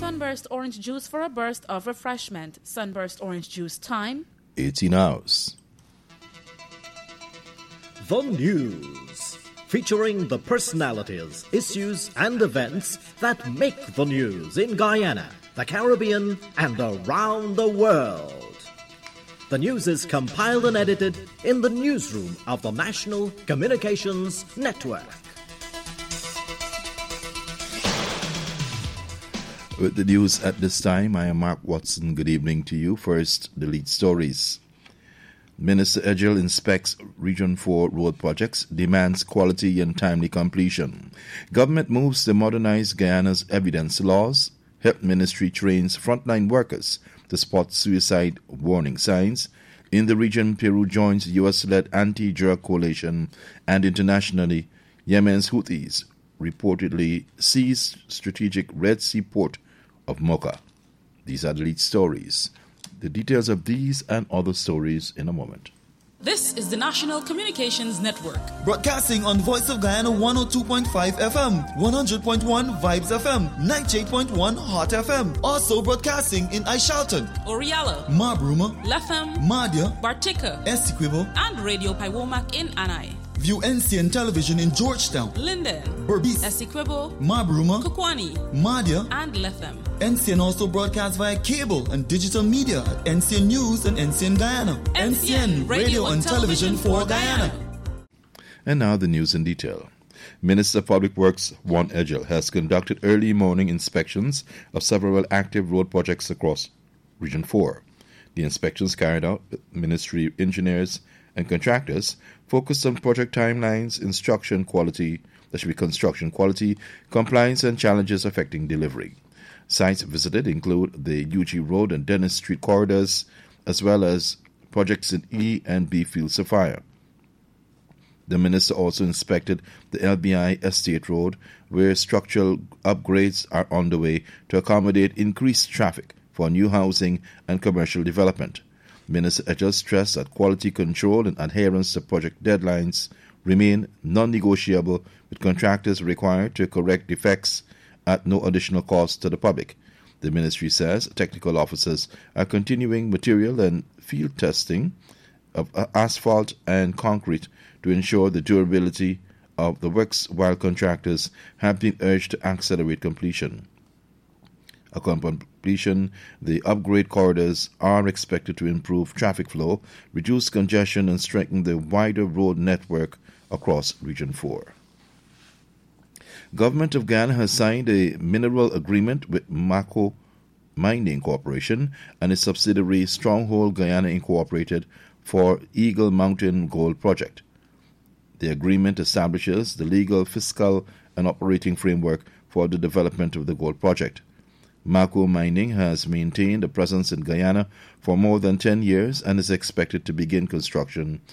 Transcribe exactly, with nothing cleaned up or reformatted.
Sunburst orange juice for a burst of refreshment. Sunburst orange juice time. eighteen hours. The News, featuring the personalities, issues, and events that make the news in Guyana, the Caribbean, and around the world. The news is compiled and edited in the newsroom of the National Communications Network. With the news at this time, I am Mark Watson. Good evening to you. First, the lead stories. Minister Edgell inspects Region four road projects, demands quality and timely completion. Government moves to modernize Guyana's evidence laws. Health Ministry trains frontline workers to spot suicide warning signs. In the region, Peru joins U S-led anti-drug coalition, and internationally, Yemen's Houthis reportedly seized strategic Red Sea port of Mocha. These are the lead stories. The details of these and other stories in a moment. This is the National Communications Network. Broadcasting on Voice of Guyana one oh two point five F M, one hundred point one Vibes F M, ninety-eight point one Hot F M. Also broadcasting in Aishalton, Oriala, Mabruma, Latham, Madia, Bartica, Essequibo, and Radio Paiwomak in Anai. View N C N Television in Georgetown, Linden, Berbice, Essequibo, Mabruma, Kukwani, Madia, and Latham. N C N also broadcasts via cable and digital media at N C N News and N C N Guyana. N C N, radio and television for Guyana. And now the news in detail. Minister of Public Works Juan Edgell has conducted early morning inspections of several active road projects across Region four. The inspections carried out with ministry engineers and contractors focused on project timelines, instruction quality, that should be construction quality, compliance, and challenges affecting delivery. Sites visited include the U G Road and Dennis Street corridors, as well as projects in E and B Fields of Fire. The minister also inspected the L B I Estate Road, where structural upgrades are underway to accommodate increased traffic for new housing and commercial development. Minister Edgell stressed that quality control and adherence to project deadlines remain non-negotiable, with contractors required to correct defects at no additional cost to the public. The ministry says technical officers are continuing material and field testing of asphalt and concrete to ensure the durability of the works, while contractors have been urged to accelerate completion. Upon completion, the upgrade corridors are expected to improve traffic flow, reduce congestion, and strengthen the wider road network across Region four. Government of Guyana has signed a mineral agreement with Mako Mining Corporation and its subsidiary Stronghold Guyana Incorporated for Eagle Mountain Gold Project. The agreement establishes the legal, fiscal, and operating framework for the development of the gold project. Mako Mining has maintained a presence in Guyana for more than ten years and is expected to begin construction